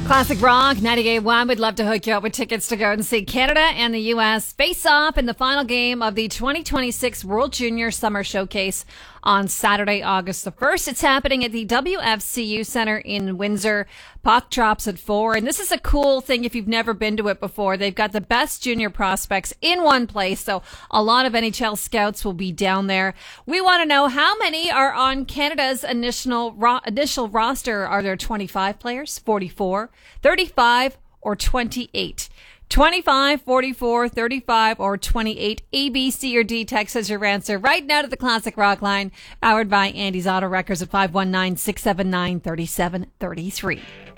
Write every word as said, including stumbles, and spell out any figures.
Classic Rock, ninety-eight point one. We'd love to hook you up with tickets to go and see Canada and the U S face off in the final game of the twenty twenty-six World Junior Summer Showcase on Saturday, August the first. It's happening at the W F C U Center in Windsor. Puck drops at four. And this is a cool thing if you've never been to it before. They've got the best junior prospects in one place. So a lot of N H L scouts will be down there. We want to know how many are on Canada's initial, ro- initial roster. Are there twenty-five players, forty-four, thirty-five, or twenty-eight? twenty-five, forty-four, thirty-five, or twenty-eight. A, B, C, or D. Text as your answer right now to the Classic Rock line, powered by Andy's Auto Wreckers at five one nine, six seven nine, three seven three three.